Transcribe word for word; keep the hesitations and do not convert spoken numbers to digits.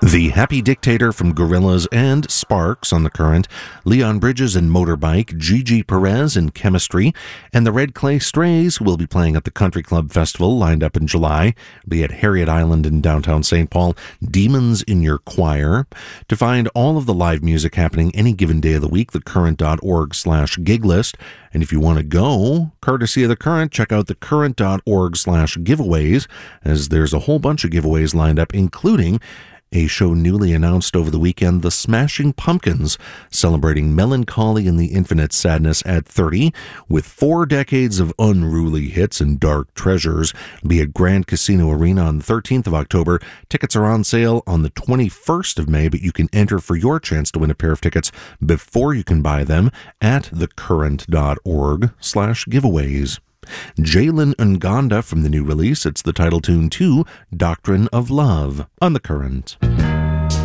The Happy Dictator from Gorillaz and Sparks on The Current, Leon Bridges and Motorbike, Gigi Perez and Chemistry, and the Red Clay Strays will be playing at the Country Club Festival lined up in July. It'll be at Harriet Island in downtown Saint Paul. Demons in Your Choir. To find all of the live music happening any given day of the week, thecurrent.org slash gig list. And if you want to go, courtesy of The Current, check out thecurrent.org slash giveaways, as there's a whole bunch of giveaways lined up, including a show newly announced over the weekend, The Smashing Pumpkins, celebrating melancholy and the infinite sadness at thirty, with four decades of unruly hits and dark treasures. It'll be at Grand Casino Arena on the thirteenth of October. Tickets are on sale on the twenty-first of May, but you can enter for your chance to win a pair of tickets before you can buy them at thecurrent.org slash giveaways. Jalen Ngonda from the new release. It's the title tune to Doctrine of Love on The Current.